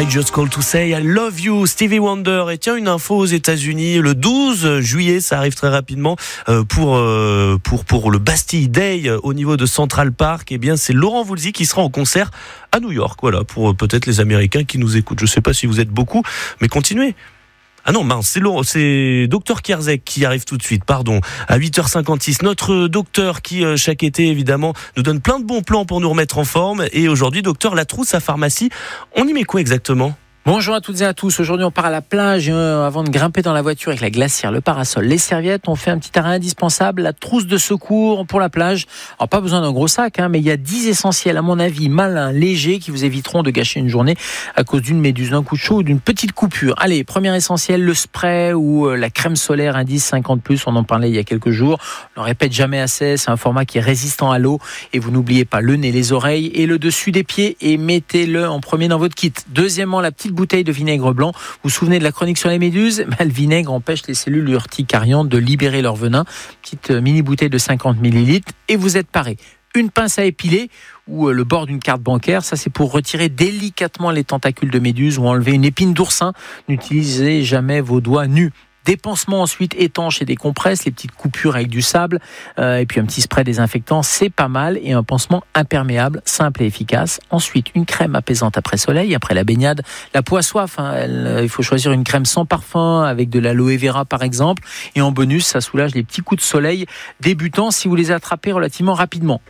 I Just Call to Say I Love You, Stevie Wonder. Et tiens, une info aux États-Unis, le 12 juillet, ça arrive très rapidement pour le Bastille Day au niveau de Central Park. Eh bien, c'est Laurent Voulzy qui sera en concert à New York. Voilà, pour peut-être les Américains qui nous écoutent. Je sais pas si vous êtes beaucoup, mais continuez. Ah non, mince, c'est Dr Kierzek qui arrive tout de suite, pardon, à 8h56. Notre docteur qui, chaque été, évidemment, nous donne plein de bons plans pour nous remettre en forme. Et aujourd'hui, docteur Latrousse à pharmacie, on y met quoi exactement ? Bonjour à toutes et à tous. Aujourd'hui, on part à la plage avant de grimper dans la voiture avec la glacière, le parasol, les serviettes. On fait un petit arrêt indispensable, la trousse de secours pour la plage. Alors, pas besoin d'un gros sac, mais il y a 10 essentiels, à mon avis, malins, légers, qui vous éviteront de gâcher une journée à cause d'une méduse, d'un coup de chaud ou d'une petite coupure. Allez, premier essentiel, le spray ou la crème solaire indice 50+. On en parlait il y a quelques jours. On ne répète jamais assez. C'est un format qui est résistant à l'eau. Et vous n'oubliez pas le nez, les oreilles et le dessus des pieds et mettez-le en premier dans votre kit. Deuxièmement, la petite bouteille de vinaigre blanc. Vous vous souvenez de la chronique sur les méduses ? Le vinaigre empêche les cellules urticariantes de libérer leur venin. Petite mini bouteille de 50 ml et vous êtes paré. Une pince à épiler ou le bord d'une carte bancaire, ça c'est pour retirer délicatement les tentacules de méduse ou enlever une épine d'oursin. N'utilisez jamais vos doigts nus. Des pansements ensuite étanches et des compresses, les petites coupures avec du sable, et puis un petit spray désinfectant, c'est pas mal. Et un pansement imperméable, simple et efficace. Ensuite, une crème apaisante après soleil, après la baignade. La peau a soif, il faut choisir une crème sans parfum, avec de l'aloe vera par exemple. Et en bonus, ça soulage les petits coups de soleil débutants si vous les attrapez relativement rapidement.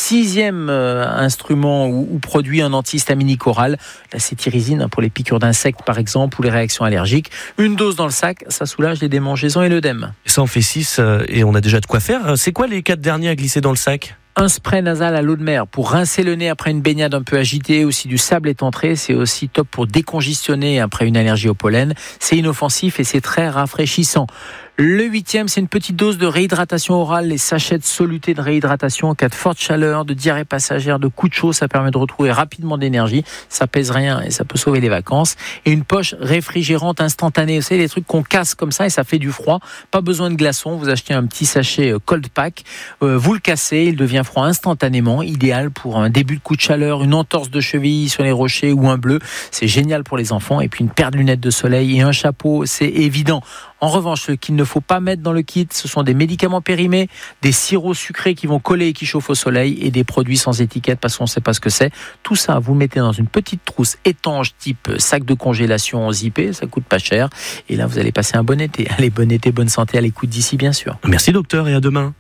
6e instrument ou produit, un antihistaminique oral, la cétirizine pour les piqûres d'insectes par exemple ou les réactions allergiques. Une dose dans le sac, ça soulage les démangeaisons et l'œdème. Ça en fait 6 et on a déjà de quoi faire. C'est quoi les 4 derniers à glisser dans le sac ? Un spray nasal à l'eau de mer pour rincer le nez après une baignade un peu agitée. Aussi du sable est entré, c'est aussi top pour décongestionner après une allergie au pollen. C'est inoffensif et c'est très rafraîchissant. Le 8e, c'est une petite dose de réhydratation orale, les sachets de soluté de réhydratation en cas de forte chaleur, de diarrhée passagère, de coups de chaud. Ça permet de retrouver rapidement de l'énergie. Ça pèse rien et ça peut sauver les vacances. Et une poche réfrigérante instantanée. Vous savez, les trucs qu'on casse comme ça et ça fait du froid. Pas besoin de glaçons. Vous achetez un petit sachet Cold Pack. Vous le cassez, il devient froid instantanément. Idéal pour un début de coup de chaleur, une entorse de cheville sur les rochers ou un bleu. C'est génial pour les enfants. Et puis une paire de lunettes de soleil et un chapeau, c'est évident. En revanche, ce qu'il ne faut pas mettre dans le kit, ce sont des médicaments périmés, des sirops sucrés qui vont coller et qui chauffent au soleil et des produits sans étiquette parce qu'on ne sait pas ce que c'est. Tout ça, vous mettez dans une petite trousse étanche type sac de congélation zippé, ça coûte pas cher. Et là, vous allez passer un bon été. Allez, bon été, bonne santé à l'écoute d'ici, bien sûr. Merci docteur et à demain.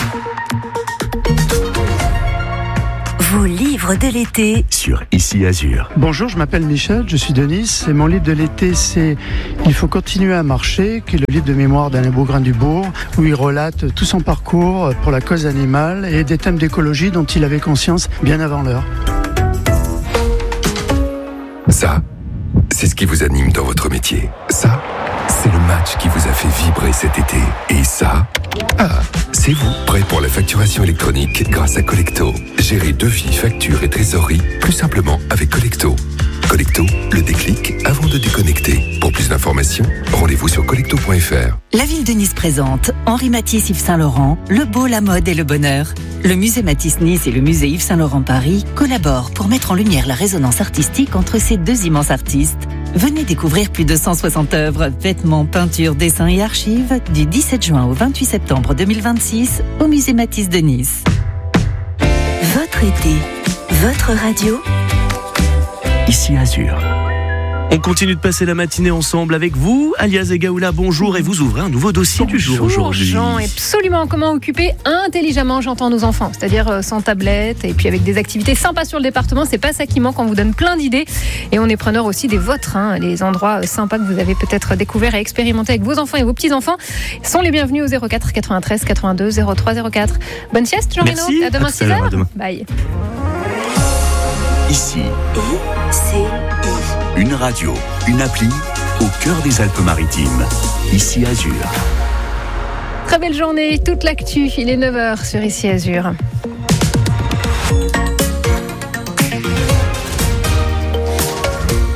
Vos livres de l'été sur Ici Azur. Bonjour, je m'appelle Michel, je suis de Nice et mon livre de l'été c'est Il faut continuer à marcher, qui est le livre de mémoire d'Alain Bougrain-Dubourg, où il relate tout son parcours pour la cause animale et des thèmes d'écologie dont il avait conscience bien avant l'heure. Ça, c'est ce qui vous anime dans votre métier. Ça, c'est le match qui vous a fait vibrer cet été. Et ça, c'est vous, prêt pour la facturation électronique grâce à Collecto. Gérez devis, factures et trésorerie plus simplement avec Collecto. Collecto, le déclic avant de déconnecter. Pour plus d'informations, rendez-vous sur collecto.fr. La ville de Nice présente Henri Matisse Yves Saint-Laurent, le beau, la mode et le bonheur. Le musée Matisse Nice et le musée Yves Saint-Laurent Paris collaborent pour mettre en lumière la résonance artistique entre ces deux immenses artistes. Venez découvrir plus de 160 œuvres, vêtements, peintures, dessins et archives du 17 juin au 28 septembre 2026 au musée Matisse de Nice. Votre été, votre radio. Ici Azur. On continue de passer la matinée ensemble avec vous, Alias Egaoula, bonjour, et vous ouvrez un nouveau dossier du jour aujourd'hui. Jean, absolument, comment occuper intelligemment, j'entends, nos enfants, c'est-à-dire sans tablette et puis avec des activités sympas sur le département, c'est pas ça qui manque, on vous donne plein d'idées et on est preneur aussi des vôtres, les endroits sympas que vous avez peut-être découverts et expérimentés avec vos enfants et vos petits-enfants sont les bienvenus au 04 93 82 03 04. Bonne sieste Jean Reno, à demain 6h. Bye. Ici, une radio, une appli au cœur des Alpes-Maritimes. Ici Azur. Très belle journée, toute l'actu, il est 9h sur Ici Azur.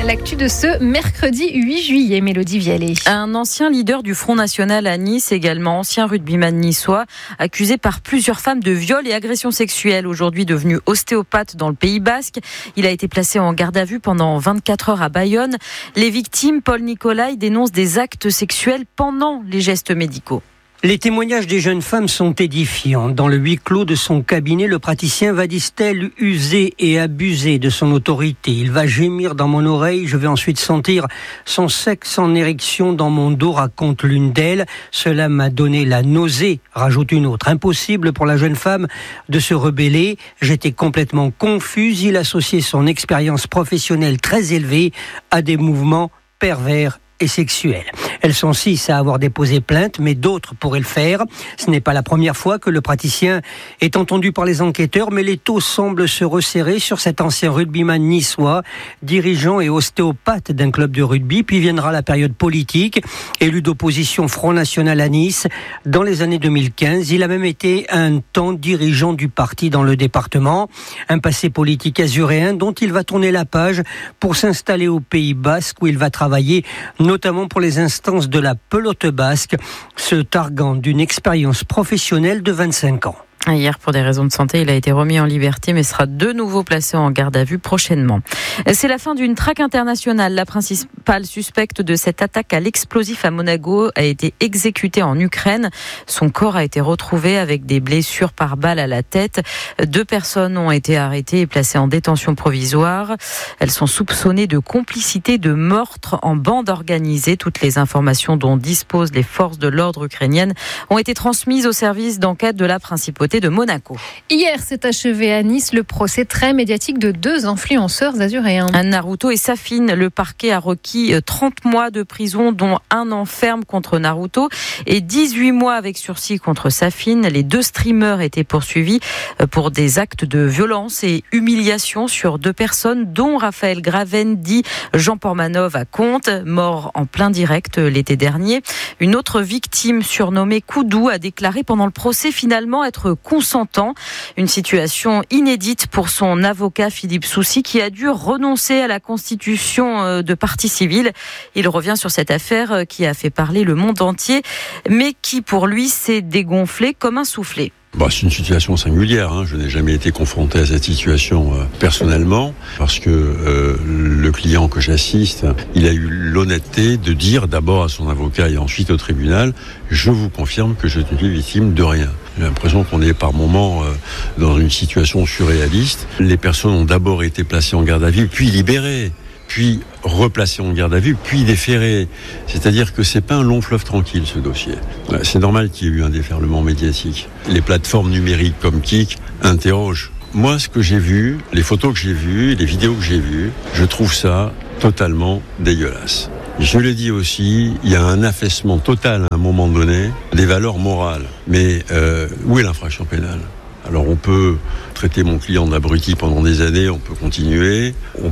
l'actu de ce mercredi 8 juillet, Mélodie Vialet. Un ancien leader du Front National à Nice, également ancien rugbyman niçois, accusé par plusieurs femmes de viol et agression sexuelle, aujourd'hui devenu ostéopathe dans le Pays Basque. Il a été placé en garde à vue pendant 24 heures à Bayonne. Les victimes, Paul Nicolai, dénoncent des actes sexuels pendant les gestes médicaux. Les témoignages des jeunes femmes sont édifiants. Dans le huis clos de son cabinet, le praticien va, disent-elles, user et abuser de son autorité. Il va gémir dans mon oreille, je vais ensuite sentir son sexe en érection dans mon dos, raconte l'une d'elles. Cela m'a donné la nausée, rajoute une autre. Impossible pour la jeune femme de se rebeller. J'étais complètement confuse. Il associait son expérience professionnelle très élevée à des mouvements pervers et sexuels. Elles sont 6 à avoir déposé plainte, mais d'autres pourraient le faire. Ce n'est pas la première fois que le praticien est entendu par les enquêteurs, mais les taux semblent se resserrer sur cet ancien rugbyman niçois, dirigeant et ostéopathe d'un club de rugby. Puis viendra la période politique, élu d'opposition Front National à Nice. Dans les années 2015, il a même été un temps dirigeant du parti dans le département. Un passé politique azuréen dont il va tourner la page pour s'installer au Pays Basque, où il va travailler notamment pour les instances de la pelote basque, se targuant d'une expérience professionnelle de 25 ans. Hier, pour des raisons de santé, il a été remis en liberté, mais sera de nouveau placé en garde à vue prochainement. C'est la fin d'une traque internationale. La principale suspecte de cette attaque à l'explosif à Monaco a été exécutée en Ukraine. Son corps a été retrouvé avec des blessures par balle à la tête. 2 personnes ont été arrêtées et placées en détention provisoire. Elles sont soupçonnées de complicité de meurtre en bande organisée. Toutes les informations dont disposent les forces de l'ordre ukrainiennes ont été transmises au service d'enquête de la principauté de Monaco. Hier s'est achevé à Nice le procès très médiatique de 2 influenceurs azuréens. Naruto et Safine, le parquet a requis 30 mois de prison, dont 1 an ferme contre Naruto et 18 mois avec sursis contre Safine. Les 2 streamers étaient poursuivis pour des actes de violence et humiliation sur 2 personnes, dont Raphaël Graven, dit Jean Pormanov à Contes, mort en plein direct l'été dernier. Une autre victime surnommée Koudou a déclaré pendant le procès finalement être consentant. Une situation inédite pour son avocat Philippe Soucy, qui a dû renoncer à la constitution de partie civile. Il revient sur cette affaire qui a fait parler le monde entier, mais qui pour lui s'est dégonflée comme un soufflet. C'est une situation singulière. Je n'ai jamais été confronté à cette situation personnellement, parce que le client que j'assiste, il a eu l'honnêteté de dire d'abord à son avocat et ensuite au tribunal, je vous confirme que je ne suis victime de rien. J'ai l'impression qu'on est par moments dans une situation surréaliste. Les personnes ont d'abord été placées en garde à vue, puis libérées, puis replacé en garde à vue, puis déféré. C'est-à-dire que c'est pas un long fleuve tranquille, ce dossier. C'est normal qu'il y ait eu un déferlement médiatique. Les plateformes numériques comme Kik interrogent. Moi, ce que j'ai vu, les photos que j'ai vues, les vidéos que j'ai vues, je trouve ça totalement dégueulasse. Je l'ai dit aussi, il y a un affaissement total à un moment donné des valeurs morales. Mais où est l'infraction pénale ? Alors on peut traiter mon client d'abruti pendant des années, on peut continuer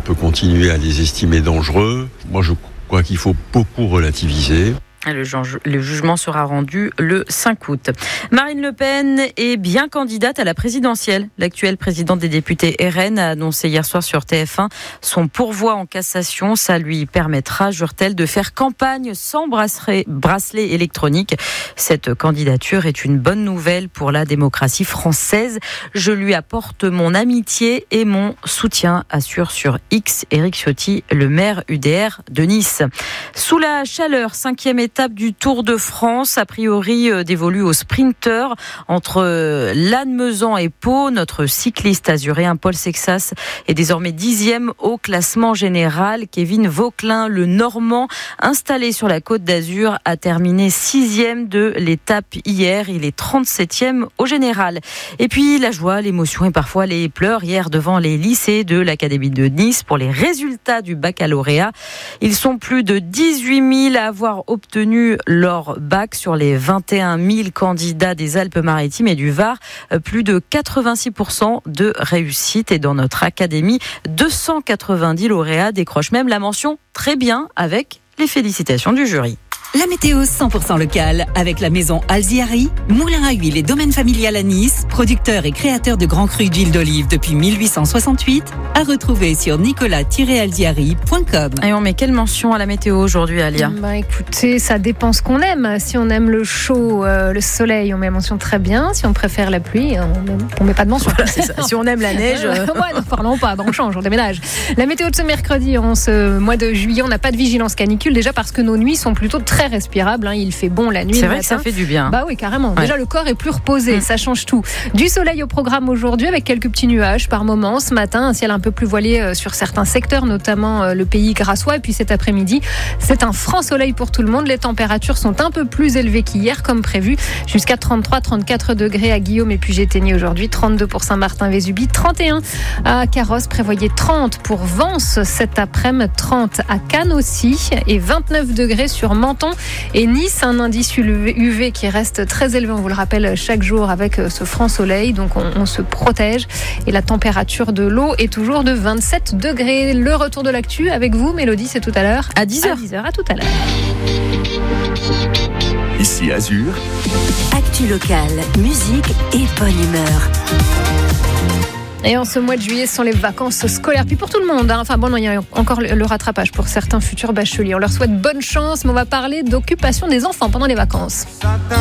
à les estimer dangereux. Moi je crois qu'il faut beaucoup relativiser. Le jugement sera rendu le 5 août. Marine Le Pen est bien candidate à la présidentielle. L'actuelle présidente des députés RN a annoncé hier soir sur TF1 son pourvoi en cassation. Ça lui permettra, jure-t-elle, de faire campagne sans bracelet électronique. Cette candidature est une bonne nouvelle pour la démocratie française. Je lui apporte mon amitié et mon soutien, assure sur X Éric Ciotti, le maire UDR de Nice. Sous la chaleur, 5e étape du Tour de France, a priori dévolue aux sprinteurs entre Lannemezan et Pau. Notre cycliste azuréen Paul Sexas est désormais 10e au classement général. Kevin Vauquelin, le Normand, installé sur la Côte d'Azur, a terminé 6e de l'étape hier. Il est 37e au général. Et puis la joie, l'émotion et parfois les pleurs hier devant les lycées de l'Académie de Nice pour les résultats du baccalauréat. Ils sont plus de 18 000 à avoir obtenu leur bac sur les 21 000 candidats des Alpes-Maritimes et du Var. Plus de 86% de réussite. Et dans notre académie, 290 lauréats décrochent même la mention très bien avec les félicitations du jury. La météo 100% locale avec la maison Alziari, moulin à huile et domaine familial à Nice, producteur et créateur de grands crus d'huile d'olive depuis 1868, à retrouver sur nicolas-alziari.com. Et on met quelle mention à la météo aujourd'hui, Alia? Écoutez, ça dépend ce qu'on aime. Si on aime le chaud, le soleil, on met mention très bien. Si on préfère la pluie, on met pas de mention. C'est ça. Si on aime la neige... Ouais, ne parlons pas, on change, on déménage. La météo de ce mercredi, en ce mois de juillet, on n'a pas de vigilance canicule, déjà parce que nos nuits sont plutôt très respirable, il fait bon la nuit. C'est vrai que ça fait du bien. Bah oui, carrément. Déjà, le corps est plus reposé, ça change tout. Du soleil au programme aujourd'hui avec quelques petits nuages par moment. Ce matin, un ciel un peu plus voilé sur certains secteurs, notamment le pays grassois. Et puis cet après-midi, c'est un franc soleil pour tout le monde. Les températures sont un peu plus élevées qu'hier, comme prévu, jusqu'à 33-34 degrés à Guillaume et Puget-Théniers aujourd'hui, 32 pour Saint-Martin-Vésubie, 31 à Carrosse, prévoyez 30 pour Vence cet après-midi, 30 à Cannes aussi, et 29 degrés sur Menton et Nice, un indice UV qui reste très élevé, on vous le rappelle chaque jour avec ce franc soleil, donc on se protège et la température de l'eau est toujours de 27 degrés. Le retour de l'actu avec vous, Mélodie, c'est tout à l'heure à 10h. À 10h, à tout à l'heure. Ici Azur. Actu locale, musique et bonne humeur. Et en ce mois de juillet, ce sont les vacances scolaires. Puis pour tout le monde, enfin bon, il y a encore le rattrapage pour certains futurs bacheliers. On leur souhaite bonne chance, mais on va parler d'occupation des enfants pendant les vacances.